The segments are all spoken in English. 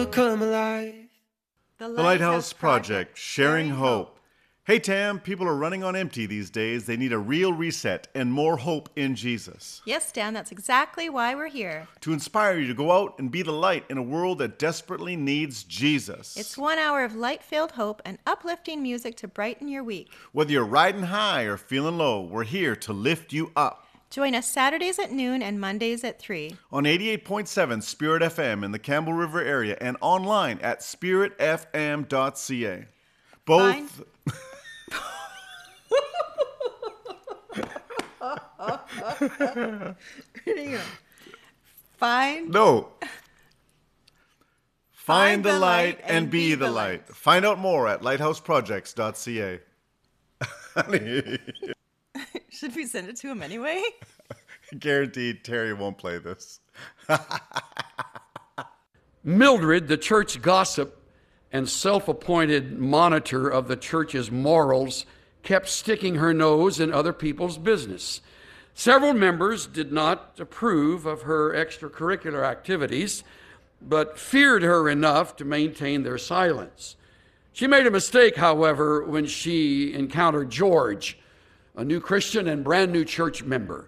Come alive. The Lighthouse Project, sharing hope. Hey Tam, people are running on empty these days. They need a real reset and more hope in Jesus. Yes, Dan, that's exactly why we're here. To inspire you to go out and be the light in a world that desperately needs Jesus. It's 1 hour of light-filled hope and uplifting music to brighten your week. Whether you're riding high or feeling low, we're here to lift you up. Join us Saturdays at noon and Mondays at 3. On 88.7 Spirit FM in the Campbell River area and online at spiritfm.ca. Both... Find the light and be the light. Find out more at lighthouseprojects.ca. Should we send it to him anyway? Guaranteed Terry won't play this. Mildred, the church gossip and self-appointed monitor of the church's morals, kept sticking her nose in other people's business. Several members did not approve of her extracurricular activities, but feared her enough to maintain their silence. She made a mistake, however, when she encountered George, a new Christian and brand new church member.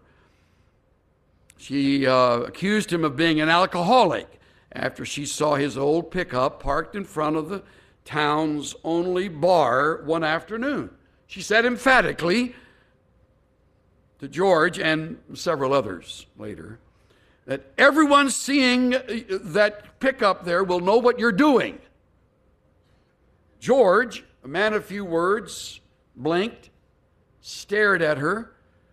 She accused him of being an alcoholic after she saw his old pickup parked in front of the town's only bar one afternoon. She said emphatically to George and several others later that everyone seeing that pickup there will know what you're doing. George, a man of few words, blinked, stared at her,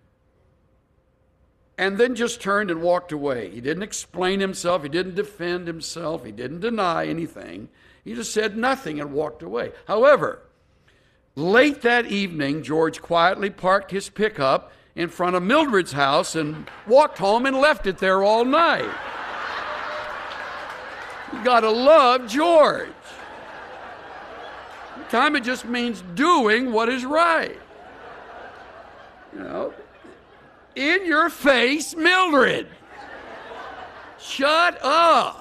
and then just turned and walked away. He didn't explain himself. He didn't defend himself. He didn't deny anything. He just said nothing and walked away. However, late that evening, George quietly parked his pickup in front of Mildred's house and walked home and left it there all night. You gotta love George. Sometimes it just means doing what is right. You know, in your face, Mildred. Shut up.